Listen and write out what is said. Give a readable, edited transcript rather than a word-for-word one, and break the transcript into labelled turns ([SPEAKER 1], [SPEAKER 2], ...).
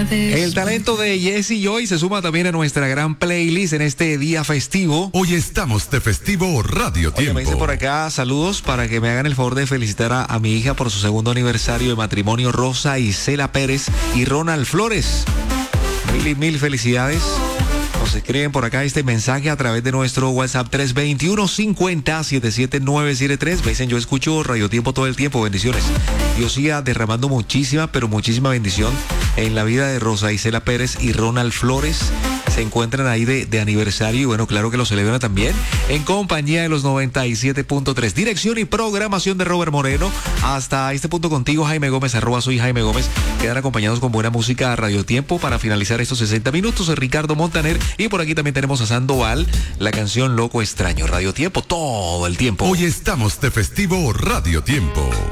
[SPEAKER 1] El talento de Jesse Joy se suma también a nuestra gran playlist en este día festivo.
[SPEAKER 2] Hoy estamos de festivo Radio Tiempo.
[SPEAKER 1] Me dice por acá, saludos para que me hagan el favor de felicitar a mi hija por su segundo aniversario de matrimonio, Rosa Isela Pérez y Ronald Flores. Mil felicidades. Nos escriben por acá este mensaje a través de nuestro WhatsApp 321-50-77973. Me dicen, yo escucho Radio Tiempo todo el tiempo, bendiciones. Dios siga derramando muchísima bendición en la vida de Rosa Isela Pérez y Ronald Flores. Se encuentran ahí de aniversario y bueno, claro que lo celebran también en compañía de los 97.3. Dirección y programación de Robert Moreno. Hasta este punto contigo, Jaime Gómez, @soy Jaime Gómez. Quedan acompañados con buena música a Radio Tiempo para finalizar estos 60 minutos. Ricardo Montaner y por aquí también tenemos a Sandoval, la canción Loco Extraño. Radio Tiempo todo el tiempo.
[SPEAKER 2] Hoy estamos de festivo Radio Tiempo.